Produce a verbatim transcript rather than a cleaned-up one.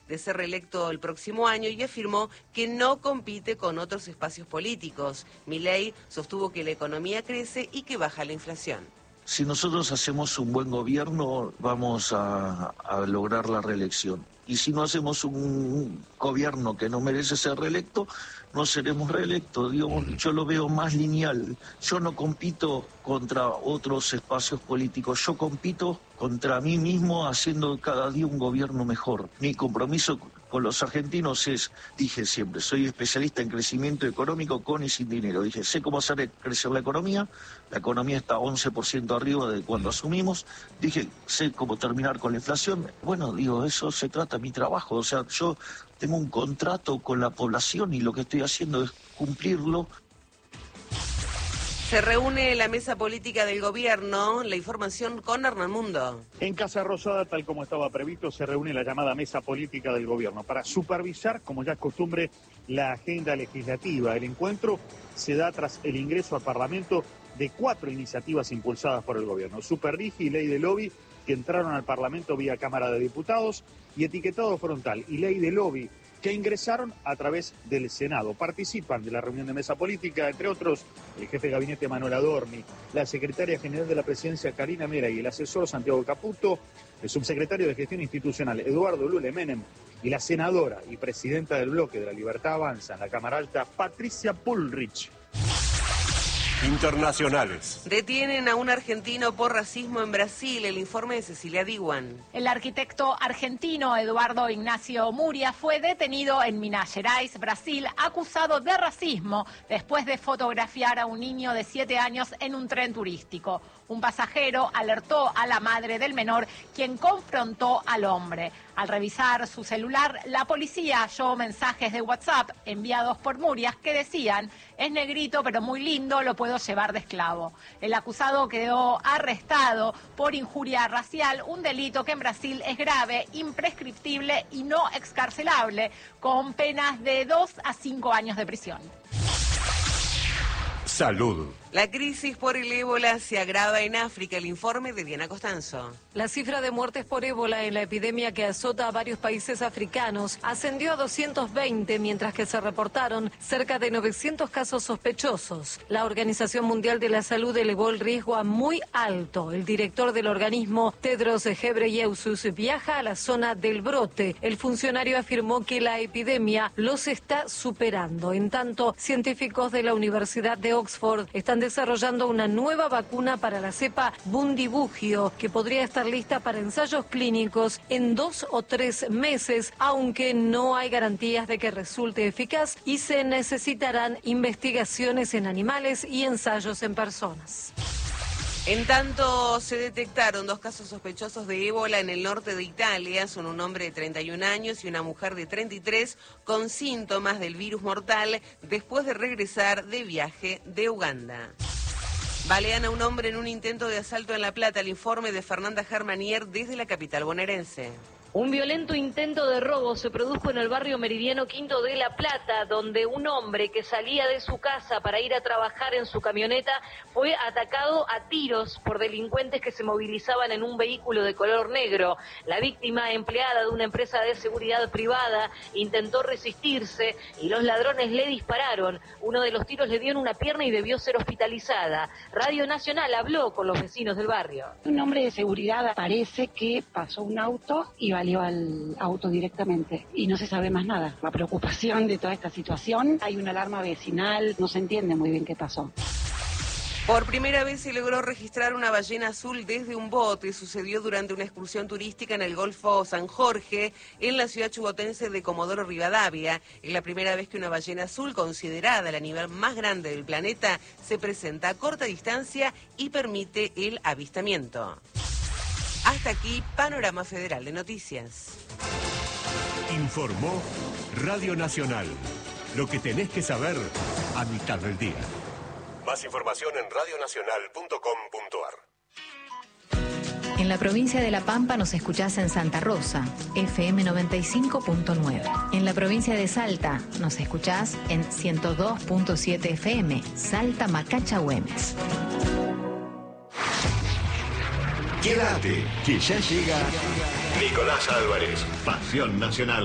de ser reelecto el próximo año y afirmó que no compite con otros espacios políticos. Milei sostuvo que la economía crece y que baja la inflación. Si nosotros hacemos un buen gobierno, vamos a, a lograr la reelección. Y si no hacemos un gobierno que no merece ser reelecto, no seremos reelectos. Digamos, yo lo veo más lineal. Yo no compito contra otros espacios políticos, yo compito contra mí mismo haciendo cada día un gobierno mejor. Mi compromiso con los argentinos es, dije siempre, soy especialista en crecimiento económico con y sin dinero. Dije, sé cómo hacer crecer la economía, la economía está once por ciento arriba de cuando asumimos. Dije, sé cómo terminar con la inflación. Bueno, digo, eso se trata de mi trabajo. O sea, yo tengo un contrato con la población y lo que estoy haciendo es cumplirlo. Se reúne la mesa política del gobierno. La información con Hernán Mundo. En Casa Rosada, tal como estaba previsto, se reúne la llamada mesa política del gobierno para supervisar, como ya es costumbre, la agenda legislativa. El encuentro se da tras el ingreso al Parlamento de cuatro iniciativas impulsadas por el gobierno. Superdigi y Ley de Lobby, que entraron al Parlamento vía Cámara de Diputados, y Etiquetado Frontal y Ley de Lobby, que ingresaron a través del Senado. Participan de la reunión de mesa política, entre otros, el jefe de gabinete Manuel Adorni, la secretaria general de la Presidencia Karina Mera y el asesor Santiago Caputo, el subsecretario de Gestión Institucional Eduardo Lule Menem y la senadora y presidenta del bloque de la Libertad Avanza en la Cámara Alta, Patricia Bullrich. Internacionales. Detienen a un argentino por racismo en Brasil. El informe de Cecilia Diwan. El arquitecto argentino Eduardo Ignacio Muria fue detenido en Minas Gerais, Brasil, acusado de racismo después de fotografiar a un niño de siete años en un tren turístico. Un pasajero alertó a la madre del menor, quien confrontó al hombre. Al revisar su celular, la policía halló mensajes de WhatsApp enviados por Murias que decían: es negrito pero muy lindo, lo puedo llevar de esclavo. El acusado quedó arrestado por injuria racial, un delito que en Brasil es grave, imprescriptible y no excarcelable, con penas de dos a cinco años de prisión. Salud. La crisis por el ébola se agrava en África. El informe de Diana Costanzo. La cifra de muertes por ébola en la epidemia que azota a varios países africanos ascendió a doscientos veinte, mientras que se reportaron cerca de novecientos casos sospechosos. La Organización Mundial de la Salud elevó el riesgo a muy alto. El director del organismo, Tedros Ghebreyesus, viaja a la zona del brote. El funcionario afirmó que la epidemia los está superando. En tanto, científicos de la Universidad de Oxford están desarrollando una nueva vacuna para la cepa Bundibugyo, que podría estar lista para ensayos clínicos en dos o tres meses, aunque no hay garantías de que resulte eficaz y se necesitarán investigaciones en animales y ensayos en personas. En tanto, se detectaron dos casos sospechosos de ébola en el norte de Italia. Son un hombre de treinta y un años y una mujer de treinta y tres con síntomas del virus mortal después de regresar de viaje de Uganda. Balean a un hombre en un intento de asalto en La Plata. El informe de Fernanda Germanier desde la capital bonaerense. Un violento intento de robo se produjo en el barrio meridiano Quinto de La Plata, donde un hombre que salía de su casa para ir a trabajar en su camioneta fue atacado a tiros por delincuentes que se movilizaban en un vehículo de color negro. La víctima, empleada de una empresa de seguridad privada, intentó resistirse y los ladrones le dispararon. Uno de los tiros le dio en una pierna y debió ser hospitalizada. Radio Nacional habló con los vecinos del barrio. Un hombre de seguridad parece que pasó un auto y salió al auto directamente y no se sabe más nada. La preocupación de toda esta situación, hay una alarma vecinal, no se entiende muy bien qué pasó. Por primera vez se logró registrar una ballena azul desde un bote. Sucedió durante una excursión turística en el Golfo San Jorge, en la ciudad chubotense de Comodoro Rivadavia. Es la primera vez que una ballena azul, considerada el animal más grande del planeta, se presenta a corta distancia y permite el avistamiento. Hasta aquí, Panorama Federal de Noticias. Informó Radio Nacional. Lo que tenés que saber a mitad del día. Más información en radio nacional punto com punto ar. En la provincia de La Pampa nos escuchás en Santa Rosa, F M noventa y cinco punto nueve. En la provincia de Salta nos escuchás en ciento dos punto siete F M, Salta Macacha Güemes. Quédate, que ya llega Nicolás Álvarez, Pasión Nacional.